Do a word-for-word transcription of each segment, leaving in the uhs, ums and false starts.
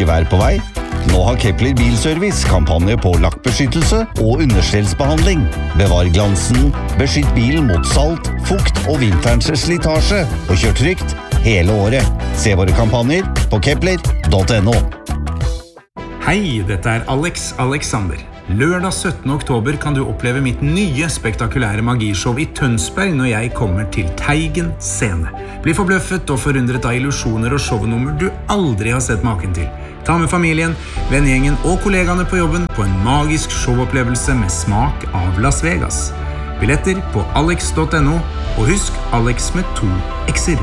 vær på vei? Nå har Kepler Bilservice kampanje på lakkbeskyttelse og understellsbehandling. Bevar glansen, beskytt bilen mot salt, fukt og vinterens slitasje, og kjør trygt hele året. Se våre kampanjer på kepler punktum no. Hei, dette er Alex Alexander. Lørdag syttende oktober kan du oppleve mitt nye spektakulære magishow i Tønsberg når jeg kommer til Teigen scene. Bli forbløffet og forundret av illusjoner og shownummer du aldri har sett maken til. Ta med familien, vennegjengen og kollegaene på jobben på en magisk showopplevelse med smak av Las Vegas. Billetter på alex punktum no, og husk Alex med to x-er.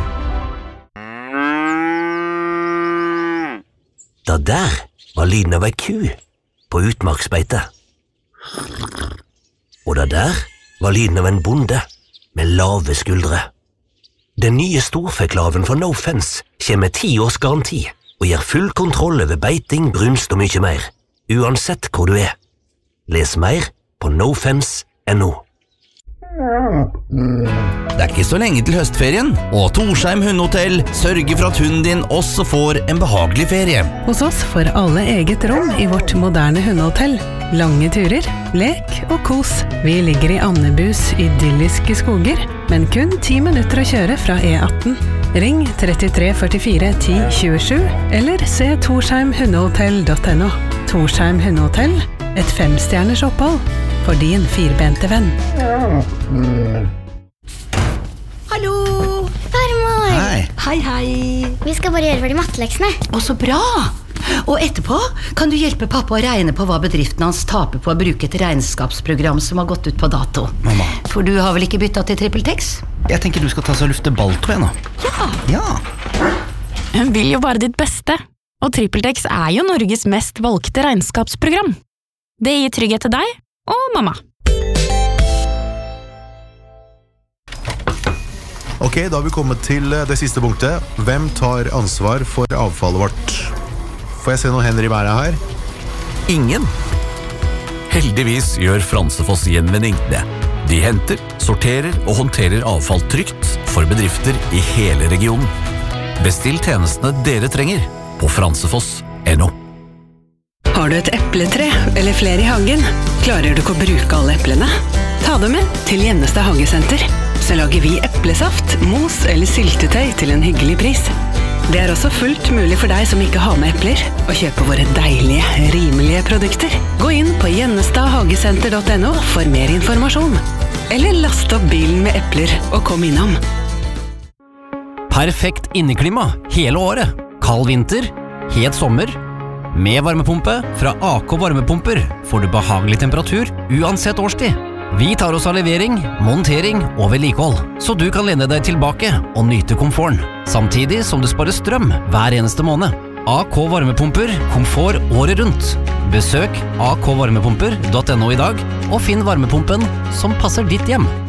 Da der var lyden av ei ku på utmarksbeite. Og da der var lyden av en bonde med lave skuldre. Den nye storfeklaven fra No Fence kommer med ti års garanti og gir full kontroll over beiting, brunst og mye mer, uansett hvor du er. Les mer på no fence punktum no. Det er ikke så lenge til høstferien, og Torsheim Hundehotell sørger for at hunden din også får en behagelig ferie. Hos oss får alle eget rom i vårt moderne hundehotell. Lange turer, lek og kos. Vi ligger i Andebus idylliske skoger, men kun ti minutter å kjøre fra E atten. Ring trettitre førtifire ti tjuesju, eller se torsheim hundehotell punktum no. Torsheim Hundehotell, et femstjerners opphold for din firbente venn. Hallo! Farmor! Hei. Hei, hei. Vi skal bare gjøre ferdig matteleksene. Å, så bra! Og etterpå kan du hjelpe pappa å regne på hva bedriften hans taper på å bruke et regnskapsprogram som har gått ut på dato. Mamma. For du har vel ikke byttet til TrippelTex? Jeg tenker du skal ta så lufte balltå igjen nå. Ja. Ja. Hun vil jo bare ditt beste. Og TrippelTex er jo Norges mest valgte regnskapsprogram. Det gir trygghet til deg og mamma. Ok, da har vi kommet til det siste punktet. Hvem tar ansvar for avfallet vårt? Får jeg se noen hender i været her? Ingen. Heldigvis gjør Fransefoss Gjenvinning det. De henter, sorterer og håndterer avfall trygt for bedrifter i hele regionen. Bestill tjenestene dere trenger på fransefoss punktum no. Har du et epletre eller flere i hagen? Klarer du ikke å bruke alle eplene? Ta dem med til Gjennestad Hagesenter. Så lager vi eplesaft, mos eller syltetøy til en hyggelig pris. Det er også fullt mulig for deg som ikke har med epler å kjøpe våre deilige, rimelige produkter. Gå inn på gjennestad hagesenter punktum no for mer informasjon. Eller last opp bilen med epler og kom innom. Perfekt inneklima hele året. Kald vinter, het sommer. Med varmepumpe fra A K Varmepumper får du behagelig temperatur uansett årstid. Vi tar oss av levering, montering og vedlikehold, så du kan lene deg tilbake og nyte komforten, samtidig som du sparer strøm hver eneste måned. A K Varmepumper, komfort året rundt. Besøk a k varmepumper punktum no i dag, og finn varmepumpen som passer ditt hjem.